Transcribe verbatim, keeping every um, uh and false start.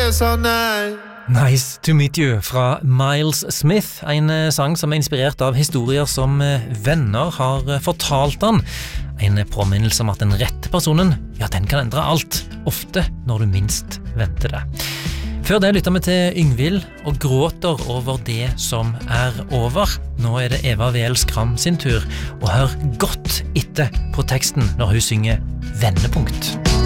jeg sa nei. Nice to meet you fra Miles Smith, en sang som er inspirert av historier som venner har fortalt han. En påminnelse om at den rette personen, ja, den kan endre alt, ofte når du minst venter det. Før det lytter vi til Yngvild og gråter over det som er over. Nå er det Eva Vel Skram sin tur, og hør godt etter på teksten når hun synger Vendepunkt.